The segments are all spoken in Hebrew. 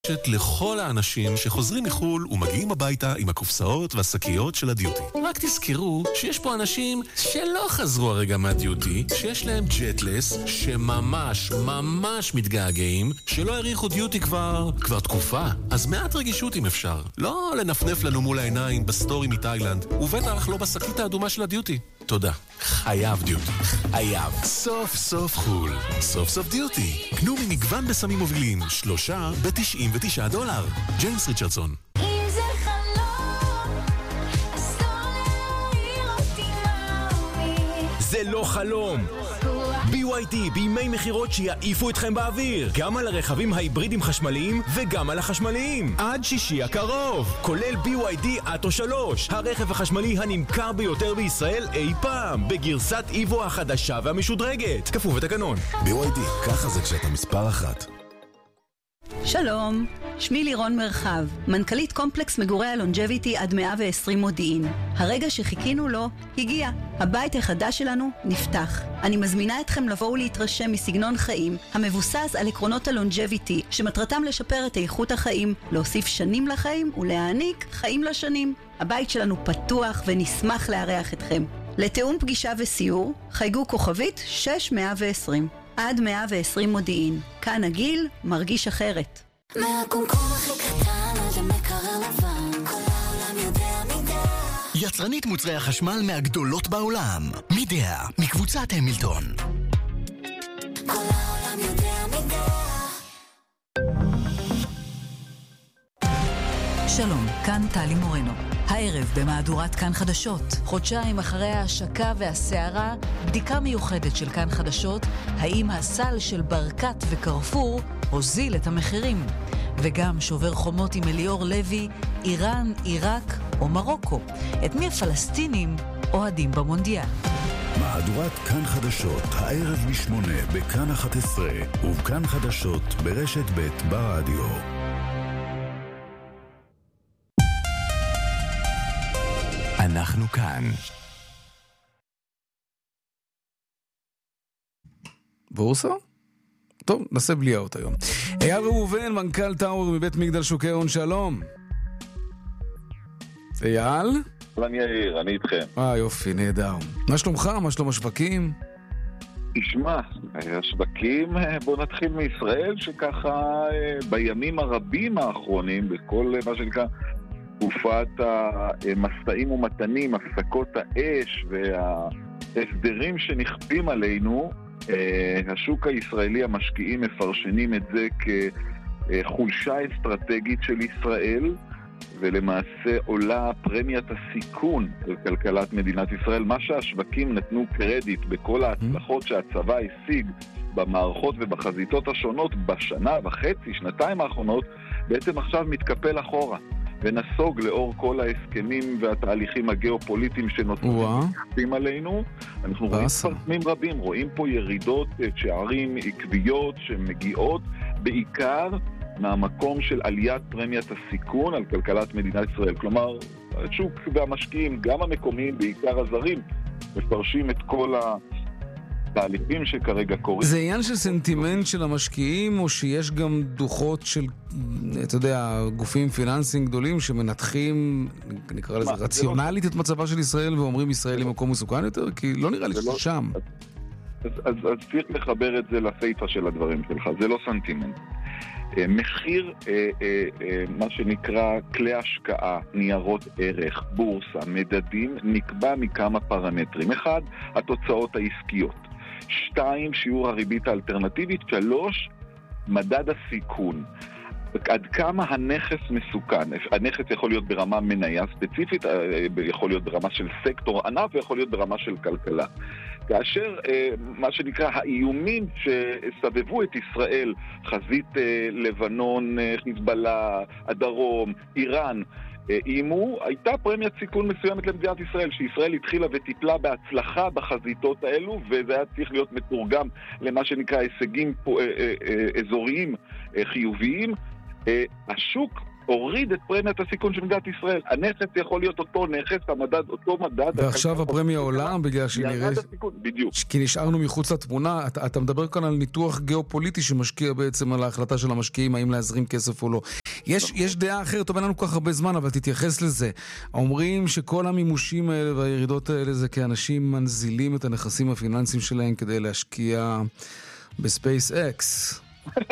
לכל האנשים שחוזרים מחול ומגיעים הביתה עם הקופסאות והשקיות של הדיוטי. רק תזכרו שיש פה אנשים שלא חזרו הרגע מהדיוטי, שיש להם ג'טלס, שממש מתגעגעים, שלא העריכו דיוטי כבר תקופה. אז מעט רגישות אם אפשר. לא לנפנף לנו מול העיניים בסטורי מתאילנד, ובטח לא בשקית האדומה של הדיוטי. תודה. חייב דיוטי. חייב. סוף סוף חול. סוף סוף דיוטי. קנו ממגוון בסמים מובילים. 3 ב$99. ג'יימס ריצ'רדסון. אם זה חלום, אז לא להעיר אותי מאמי. זה לא חלום. BYD בימי מחירות שיעיפו אתכם באוויר, גם על הרכבים ההיברידים חשמליים וגם על החשמליים, עד שישי הקרוב, כולל BYD אטו 3, הרכב החשמלי הנמכר ביותר בישראל אי פעם, בגרסת איבו החדשה והמשודרגת, כפוף לתקנון. BYD, ככה זה כשאתה מספר 1. שלום, שמי לירון מרחב, מנכ"לית קומפלקס מגורי הלונג'ביטי עד 120 מודיעין. הרגע שחיכינו לו הגיע. הבית החדש שלנו נפתח. אני מזמינה אתכם לבוא ולהתרשם מסגנון חיים המבוסס על עקרונות הלונג'ביטי, שמטרתם לשפר את איכות החיים, להוסיף שנים לחיים ולהעניק חיים לשנים. הבית שלנו פתוח ונשמח לארח אתכם. לתאום פגישה וסיור, חייגו כוכבית 6120. עד 120 מודיעין. כאן הגיל מרגיש אחרת. מהקומקום הכי קטן עד המקרר לבן, כל העולם יודע מידע. יצרנית מוצרי החשמל מהגדולות בעולם. מידע, מקבוצת המילטון. כל העולם יודע מידע. שלום, כאן טלי מורנו. הערב במהדורת כאן חדשות, חודשיים אחרי ההשקה והסערה, בדיקה מיוחדת של כאן חדשות, האם הסל של ברקת וקרפור הוזיל את המחירים. וגם שובר חומות עם אליאור לוי, איראן, עיראק או מרוקו. את מי הפלסטינים אוהדים במונדיאל. מהדורת כאן חדשות, הערב ב8 בכאן 11 ובכאן חדשות ברשת ב' ברדיו. אנחנו כאן. בורסה? טוב, נעשה בלי האות היום. אייל ראובן, מנכ"ל טאור מבית מגדל שוקי הון, שלום. אייל? אני יאיר, אני איתכם. יופי, נהדר. מה שלומך? מה שלום השווקים? תשמע, השווקים, בוא נתחיל מישראל, שככה בימים הרבים האחרונים, בכל מה שנקרא תקופת המסעים ומתנים, הפסקות האש וההסדרים שנכפים עלינו, השוק הישראלי, המשקיעים מפרשנים את זה כחולשה אסטרטגית של ישראל, ולמעשה עולה פרמיית הסיכון על כלכלת מדינת ישראל. מה שהשווקים נתנו קרדיט בכל ההצלחות שהצבא השיג במערכות ובחזיתות השונות בשנה וחצי, שנתיים האחרונות, בעצם עכשיו מתקפל אחורה ונסוג לאור כל ההסכמים והתהליכים הגיאופוליטיים שנוצרים עלינו. אנחנו רואים פרסמים רבים, רואים פה ירידות שערים עקביות שמגיעות בעיקר מהמקום של עליית פרמיית הסיכון על כלכלת מדינת ישראל. כלומר, השוק והמשקיעים, גם המקומיים, בעיקר הזרים, מפרשים את כל התהליכים שכרגע קורים. זה עניין של סנטימנט של המשקיעים, או שיש גם דוחות של, אתה יודע, גופים פיננסיים גדולים שמנתחים, נקרא לזה, רציונלית את מצבה של ישראל, ואומרים ישראל היא מקום מסוכן יותר? כי לא נראה לי שזה שם. אז צריך לחבר את זה לסיפה של הדברים שלך, זה לא סנטימנט. מחיר, מה שנקרא כלי השקעה, ניירות ערך, בורסה, מדדים, נקבע מכמה פרמטרים. 1, התוצאות העסקיות. 2, שיעור הריבית האלטרנטיבית. 3, מדד הסיכון. עד כמה הנכס מסוכן. הנכס יכול להיות ברמה מניה ספציפית, יכול להיות ברמה של סקטור ענף, ויכול להיות ברמה של כלכלה. כאשר מה שנקרא האיומים שסבבו את ישראל, חזית לבנון, חיזבאללה, הדרום, איראן, אימו, הייתה פרמיית סיכון מסוימת למדינת ישראל, שישראל התחילה וטיפלה בהצלחה בחזיתות האלו, וזה היה צריך להיות מתורגם למה שנקרא הישגים אזוריים חיוביים. השוק הוריד את פרמיית הסיכון של מדינת ישראל. הנכס יכול להיות אותו נכס, המדד, אותו מדד. ועכשיו הפרמיה עולה בגלל שנראה... בדיוק. כי נשארנו מחוץ לתמונה. אתה מדבר כאן על ניתוח גיאופוליטי שמשקיע בעצם על ההחלטה של המשקיעים, האם להזרים כסף או לא. יש דעה אחרת, טוב, אין לנו כך הרבה זמן, אבל תתייחס לזה. אומרים שכל המימושים האלה והירידות האלה זה כי אנשים מנזילים את הנכסים הפיננסיים שלהם כדי להשקיע בספייס אקס.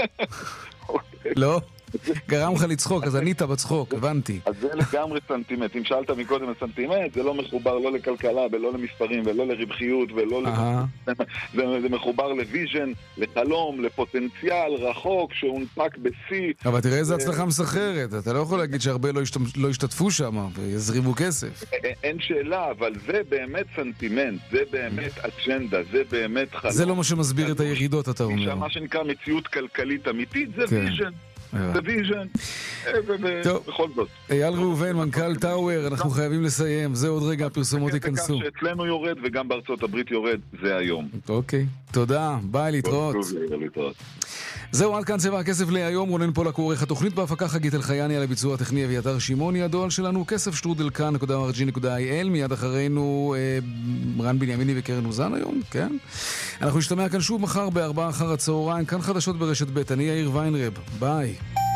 לא? גרם לך לצחוק, אז ענית בצחוק, הבנתי. אז זה לגמרי סנטימט. אם שאלת מקודם הסנטימט, זה לא מחובר לא לכלכלה ולא למספרים ולא לרווחיות ולא זה מחובר לוויז'ן, לחלום, לפוטנציאל רחוק שהונפק בסי. אבל תראה איזה הצלחה מסחררת. אתה לא יכול להגיד שהרבה לא השתתפו שם ויזרימו כסף. אין שאלה, אבל זה באמת סנטימנט, זה באמת אג'נדה, זה באמת חלום. זה לא מה שמסביר את הירידות, אתה אומר. מה שנקרא מציאות כלכלית אמיתית, זה ויז'ן. בוויז'ן, בכל זאת. אייל ראובן, מנכ"ל טאוור, אנחנו חייבים לסיים. זה עוד רגע, הפרסומות ייכנסו. שאצלנו יורד וגם בארצות הברית יורד, זה היום. אוקיי, תודה, ביי, להתראות. זהו, עד כאן צבע הכסף להיום. רונן פולק עורך התוכנית, בהפקה חגית אלחייני, על הביצוע הטכני אביתר שמעוני. הדואל שלנו כסף@כאן.org.il. מיד אחרינו רן בנימיני וקרן אוזן היום, כן? אנחנו נשתמע כאן שוב מחר ב-4 אחר הצהריים, כאן חדשות ברשת ב'. אני יאיר ויינרב, ביי.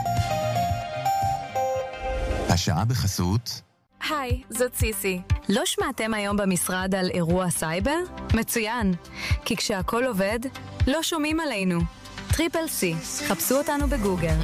השעה בחסות. היי, זאת סיסי. לא שמעתם היום במשרד על אירוע סייבר? מצוין. כי כשהכל עובד, לא שומעים עלינו. טריפל סי. חפשו אותנו בגוגל.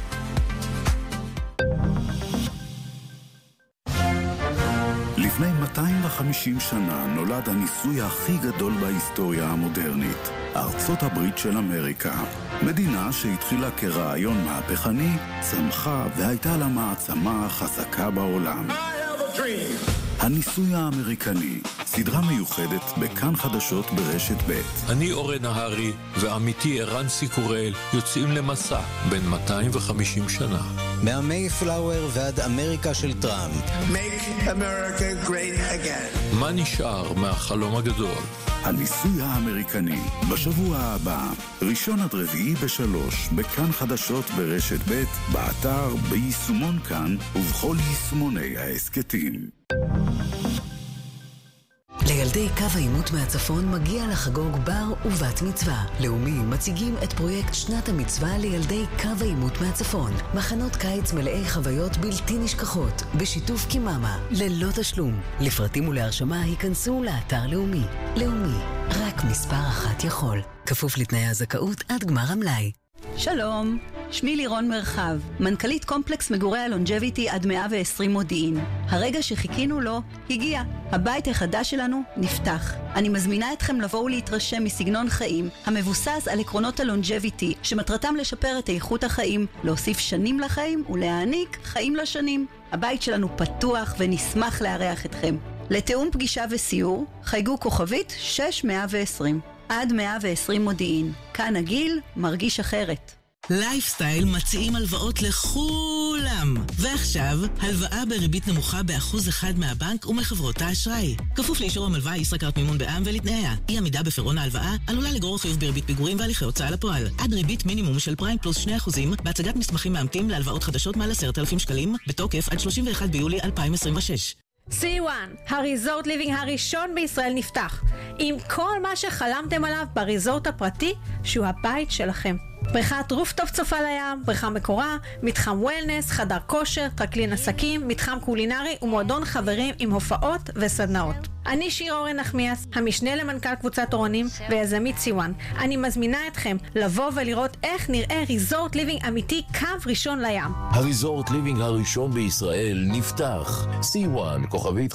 לפני 250 שנה נולד הניסוי הכי גדול בהיסטוריה המודרנית, ארצות הברית של אמריקה. מדינה שהתחילה כרעיון מהפכני, צמחה והייתה לה מעצמה חזקה בעולם. הניסוי האמריקני, סדרה מיוחדת בכאן חדשות ברשת ב'. אני אורן נהרי ועמיתי ערן סיקורל יוצאים למסע בין 250 שנה. מהמייפלאואר ועד אמריקה של טראמפ. Make America great again. מה נשאר מהחלום הגדול? הניסוי האמריקני, בשבוע הבא, 1-4 ב-3, בכאן חדשות ברשת ב', באתר, ביישומון כאן ובכל יישומוני העסקתים. לילדי קו העימות מהצפון מגיע לחגוג בר ובת מצווה. לאומי מציגים את פרויקט שנת המצווה לילדי קו העימות מהצפון. מחנות קיץ מלאי חוויות בלתי נשכחות, בשיתוף קיממה, ללא תשלום. לפרטים ולהרשמה היכנסו לאתר לאומי. לאומי, רק מספר אחת יכול. כפוף לתנאי הזכאות עד גמר המלאי. שלום, שמי לירון מרחב, מנכ"לית קומפלקס מגורי הלונג'ביטי עד 120 מודיעין. הרגע שחיכינו לו הגיע. הבית החדש שלנו נפתח. אני מזמינה אתכם לבוא ולהתרשם מסגנון חיים המבוסס על עקרונות הלונג'ביטי, שמטרתם לשפר את איכות החיים, להוסיף שנים לחיים ולהעניק חיים לשנים. הבית שלנו פתוח ונשמח לארח אתכם. לתאום פגישה וסיור, חייגו כוכבית 6120. עד 120 מודיעין. כאן הגיל מרגיש אחרת. לייפסטייל מציעים הלוואות לכולם. ועכשיו, הלוואה בריבית נמוכה ב1% מהבנק ומחברות האשראי. כפוף לאישור המלווה ישראכרט מימון בע"מ ולתנאיה. אי עמידה בפירעון ההלוואה עלולה לגרור חיוב בריבית פיגורים והליכי הוצאה לפועל. עד ריבית מינימום של פריים פלוס 2% בהצגת מסמכים מאמתים להלוואות חדשות מעל 10,000 שקלים, בתוקף עד 31 ביולי 2026. C1, הריזורט ליבינג הראשון בישראל נפתח, עם כל מה שחלמתם עליו בריזורט הפרטי שהוא הבית שלכם. בריכת רופטופ צופה לים, בריכה מקורה, מתחם וולנס, חדר כושר, טרקלין עסקים, מתחם קולינרי ומועדון חברים עם הופעות וסדנאות. אני שיר אורן נחמיאס, המשנה למנכ"ל קבוצת אורנים ויזמית C1. אני מזמינה אתכם לבוא ולראות איך נראה ריזורט ליבינג אמיתי קו ראשון לים. הריזורט ליבינג הראשון בישראל נפתח. C1, כוכבית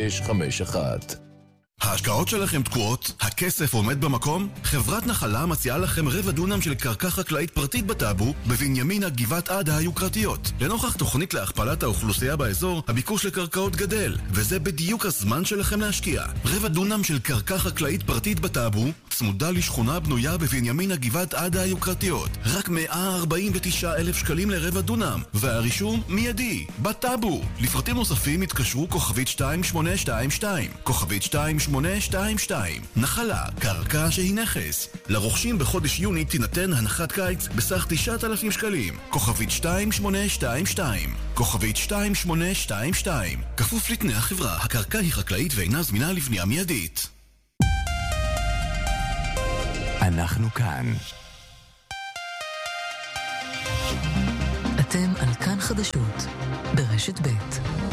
5651. ההשקעות שלכם תקועות? הכסף עומד במקום? חברת נחלה מציעה לכם 1/4 דונם של קרקע חקלאית פרטית בטאבו, בבנימינה גבעת עדה היוקרתיות. לנוכח תוכנית להכפלת האוכלוסייה באזור, הביקוש לקרקעות גדל, וזה בדיוק הזמן שלכם להשקיע. 1/4 דונם של קרקע חקלאית פרטית בטאבו, צמודה לשכונה בנויה בבנימינה גבעת עדה היוקרתיות. רק 149,000 שקלים ל1/4 דונם, והרישום מיידי, בטאבו. לפרטים נוספים התקשרו כוכבית 2822, כוכבית 2822. 2822. נחלה, קרקע שהיא נכס. לרוכשים בחודש יוני תינתן הנחת קיץ בסך 9,000 שקלים. כוכבית 2822. כוכבית 2822. כפוף לתנאי החברה, הקרקע היא חקלאית ואינה זמינה לבנייה מיידית. אנחנו כאן. אתם על כאן חדשות ברשת ב'.